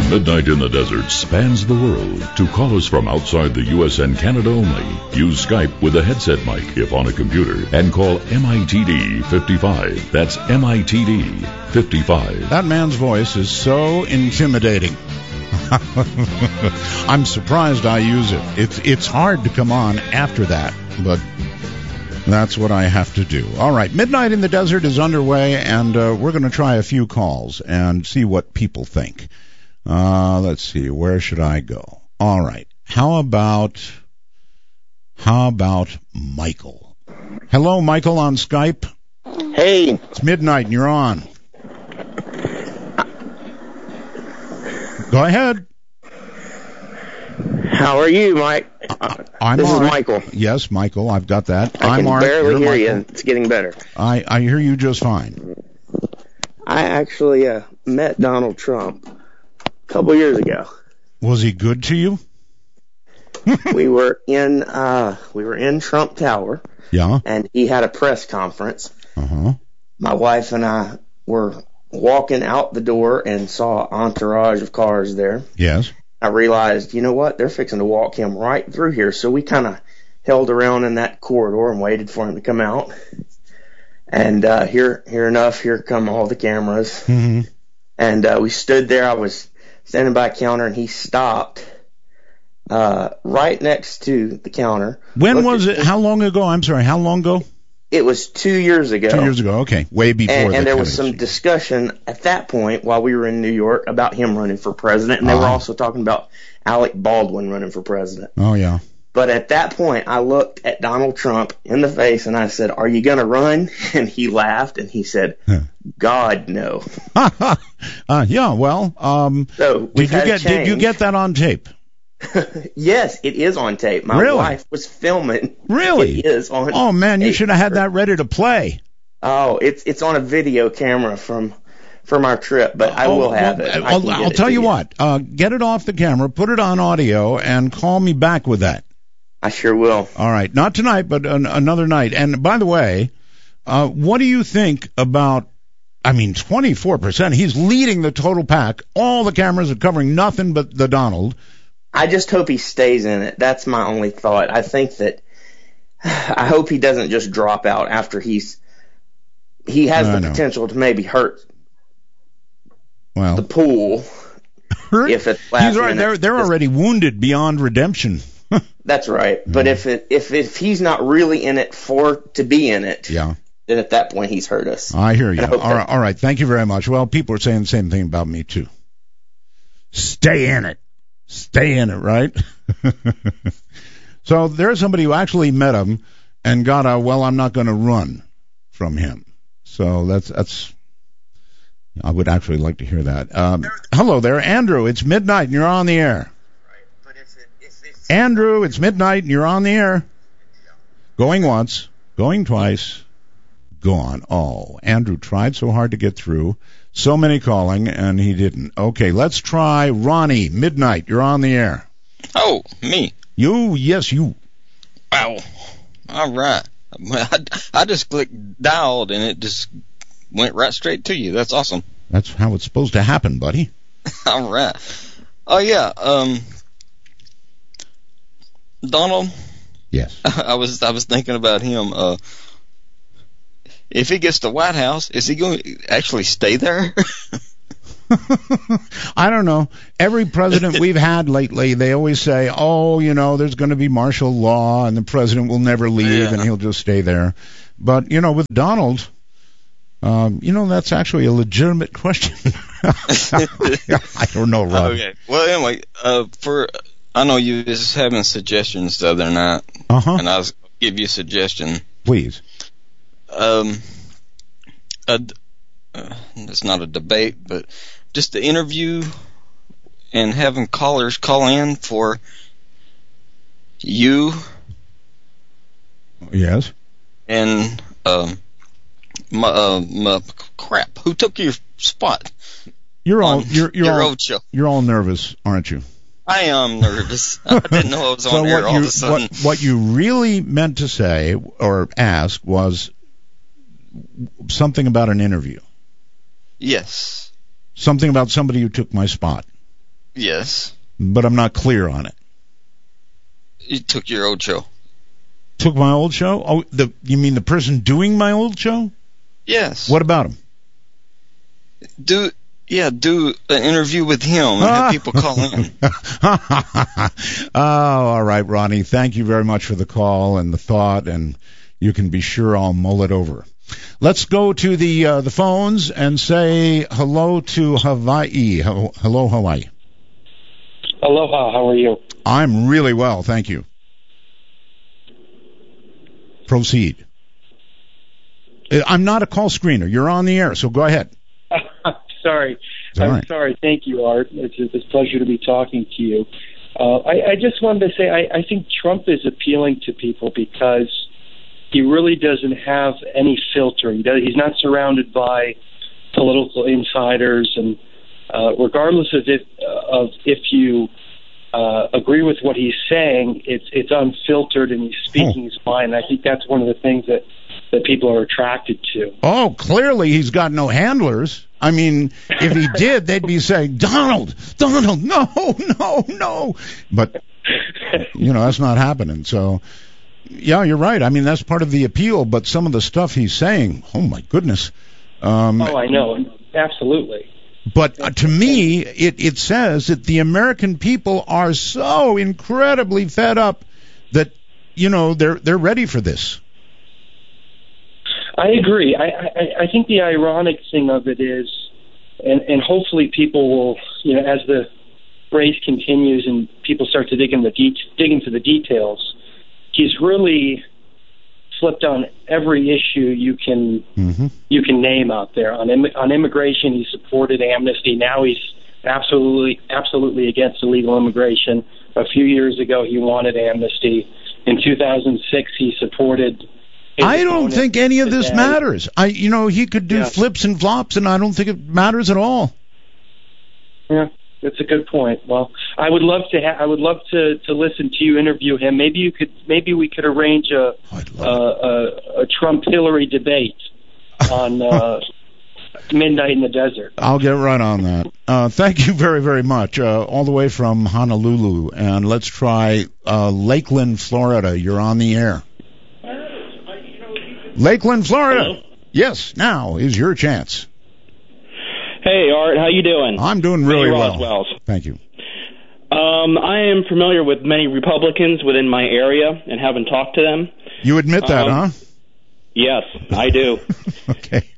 Midnight in the Desert spans the world. To call us from outside the U.S. and Canada only, use Skype with a headset mic if on a computer and call MITD 55. That's MITD 55. That man's voice is so intimidating. I'm surprised I use it. It's hard to come on after that, but that's what I have to do. All right, Midnight in the Desert is underway, and we're going to try a few calls and see what people think. Let's see, where should I go? All right, how about Michael? Hello, Michael on Skype. Hey. It's midnight and you're on. Go ahead. How are you, Mike? This is Michael. Yes, Michael, I've got that. I can barely hear you. It's getting better. I hear you just fine. I actually met Donald Trump a couple years ago. Was he good to you? We were in Trump Tower. Yeah. And he had a press conference. Uh-huh. My wife and I were walking out the door and saw an entourage of cars there. Yes. I realized, you know what, they're fixing to walk him right through here. So we kind of held around in that corridor and waited for him to come out. And here come all the cameras. Mm-hmm. And we stood there. I was standing by a counter, and he stopped right next to the counter. When was it? How long ago? I'm sorry, how long ago? It was 2 years ago. 2 years ago, okay. Way before and there was some discussion at that point while we were in New York about him running for president, and they were also talking about Alec Baldwin running for president. Oh, yeah. But at that point, I looked at Donald Trump in the face, and I said, "Are you going to run?" And he laughed, and he said, "God, no." Yeah, well, so did you get that on tape? Yes, it is on tape. My wife was filming. Really? It is on tape. Oh, man, you should have had that ready to play. Oh, it's on a video camera from our trip, but I will have it. I'll tell you what. Get it off the camera, put it on audio, and call me back with that. I sure will. All right. Not tonight, but another night. And by the way, what do you think about, 24%. He's leading the total pack. All the cameras are covering nothing but the Donald. I just hope he stays in it. That's my only thought. I hope he doesn't just drop out after he has the potential to maybe hurt the pool. If it's last He's right. They're already wounded beyond redemption. That's right. But if he's not really in it to be in it, then at that point he's hurt us. I hear you. All right. Thank you very much. Well, people are saying the same thing about me too. Stay in it. Stay in it, right? So there's somebody who actually met him and got I'm not going to run from him. So that's I would actually like to hear that. Hello there, Andrew. It's midnight and you're on the air. Andrew, it's midnight and you're on the air. Going once, going twice, gone. Oh, Andrew tried so hard to get through. So many calling, and he didn't. Okay, let's try Ronnie. Midnight, you're on the air. Oh, me. You, yes, you. Wow. All right. I just clicked dialed, and it just went right straight to you. That's awesome. That's how it's supposed to happen, buddy. All right. Oh, yeah. Donald? Yes. I was thinking about him. If he gets to White House, is he going to actually stay there? I don't know. Every president we've had lately, they always say, there's going to be martial law and the president will never leave and he'll just stay there. But, with Donald, that's actually a legitimate question. I don't know, Rob. Okay. Well, anyway, I know you was having suggestions the other night, and I'll give you a suggestion. Please. It's not a debate, but just the interview and having callers call in for you. Yes. And crap. Who took your spot? You're all you're all nervous, aren't you? I am nervous. I didn't know I was on air all of a sudden. What you really meant to say or ask was something about an interview. Yes. Something about somebody who took my spot. Yes. But I'm not clear on it. You took your old show. Took my old show? Oh, you mean the person doing my old show? Yes. What about him? Do an interview with him and have people call in. Oh, all right, Ronnie. Thank you very much for the call and the thought, and you can be sure I'll mull it over. Let's go to the phones and say hello to Hawaii. Hello, Hawaii. Aloha, how are you? I'm really well, thank you. Proceed. I'm not a call screener. You're on the air, so go ahead. Sorry. Sorry. Thank you, Art. It's a pleasure to be talking to you. I just wanted to say I think Trump is appealing to people because he really doesn't have any filter. He's not surrounded by political insiders, and regardless of if you agree with what he's saying, it's unfiltered and he's speaking his mind. I think that's one of the things that people are attracted to. Oh, clearly he's got no handlers. I mean, if he did, they'd be saying, Donald, no. But, that's not happening. So, yeah, you're right. I mean, that's part of the appeal, but some of the stuff he's saying, oh, my goodness. I know. Absolutely. But to me, it says that the American people are so incredibly fed up that, they're ready for this. I agree. I think the ironic thing of it is, and hopefully people will, as the race continues and people start to dig into the details, he's really flipped on every issue you can name out there. On immigration, he supported amnesty. Now he's absolutely against illegal immigration. A few years ago, he wanted amnesty. In 2006, he supported. I don't think any of this matters. He could do flips and flops, and I don't think it matters at all. Yeah, that's a good point. Well, I would love to listen to you interview him. Maybe we could arrange a Trump-Hillary debate on Midnight in the Desert. I'll get right on that. Thank you very, very much. All the way from Honolulu, and let's try Lakeland, Florida. You're on the air. Lakeland, Florida. Hello? Yes, now is your chance. Hey, Art, how you doing? I'm doing really well. Roswell's. Thank you. I am familiar with many Republicans within my area and haven't talked to them. You admit that, huh? Yes, I do. Okay.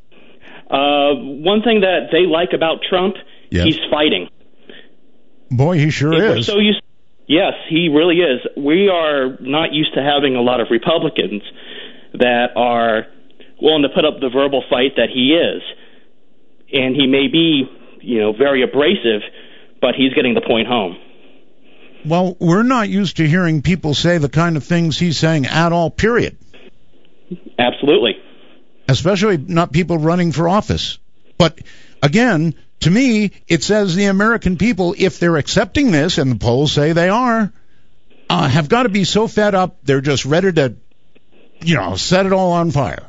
One thing that they like about Trump, he's fighting. Boy, he sure is. Yes, he really is. We are not used to having a lot of Republicans that are willing to put up the verbal fight that he is. And he may be, very abrasive, but he's getting the point home. Well, we're not used to hearing people say the kind of things he's saying at all, period. Absolutely. Especially not people running for office. But, again, to me, it says the American people, if they're accepting this, and the polls say they are, have got to be so fed up they're just ready to set it all on fire.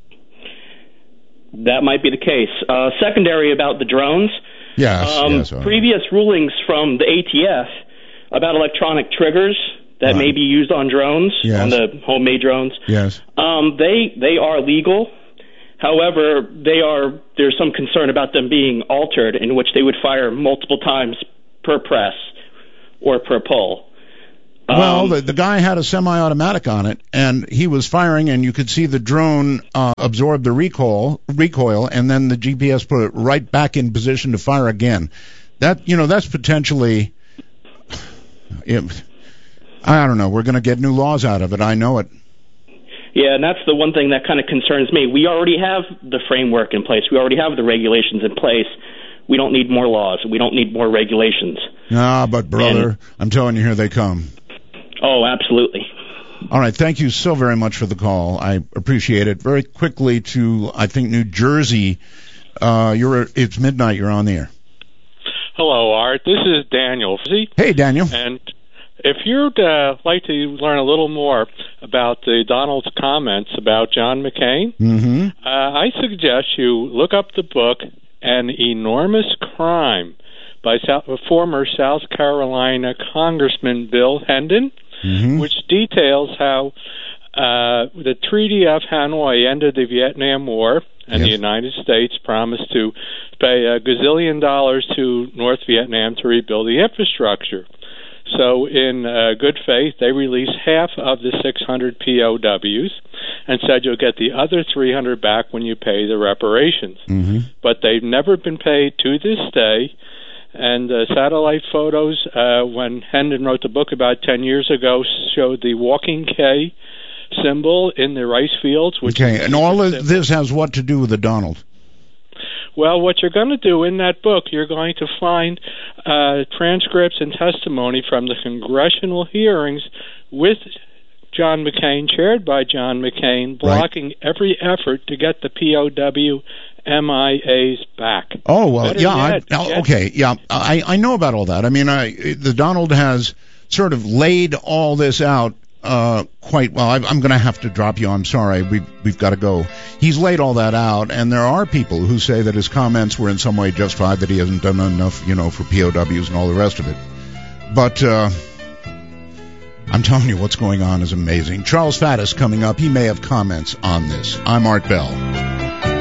That might be the case. Secondary about the drones. Yes. Previous rulings from the ATF about electronic triggers that may be used on drones, on the homemade drones. Yes. They are legal. However, there's some concern about them being altered, in which they would fire multiple times per press or per pull. Well, the guy had a semi-automatic on it, and he was firing, and you could see the drone absorb the recoil, and then the GPS put it right back in position to fire again. That's potentially, I don't know. We're going to get new laws out of it. I know it. Yeah, and that's the one thing that kind of concerns me. We already have the framework in place. We already have the regulations in place. We don't need more laws. We don't need more regulations. But brother, I'm telling you, here they come. Oh, absolutely. All right. Thank you so very much for the call. I appreciate it. Very quickly to, I think, New Jersey. It's midnight. You're on the air. Hello, Art. This is Daniel. Hey, Daniel. And if you'd like to learn a little more about Donald's comments about John McCain, I suggest you look up the book An Enormous Crime by former South Carolina Congressman Bill Hendon, which details how the Treaty of Hanoi ended the Vietnam War, and the United States promised to pay $1 gazillion to North Vietnam to rebuild the infrastructure. So in good faith, they released half of the 600 POWs and said you'll get the other 300 back when you pay the reparations. But they've never been paid to this day. And satellite photos, when Hendon wrote the book about 10 years ago, showed the walking K symbol in the rice fields. And all of this has what to do with the Donald? Well, what you're going to do in that book, you're going to find transcripts and testimony from the congressional hearings with John McCain, chaired by John McCain, blocking every effort to get the POW MIAs back. Oh, well, I know about all that. I mean, the Donald has sort of laid all this out quite well. I'm going to have to drop you. I'm sorry. We've got to go. He's laid all that out, and there are people who say that his comments were in some way justified, that he hasn't done enough, for POWs and all the rest of it. But I'm telling you, what's going on is amazing. Charles Faddis coming up. He may have comments on this. I'm Art Bell.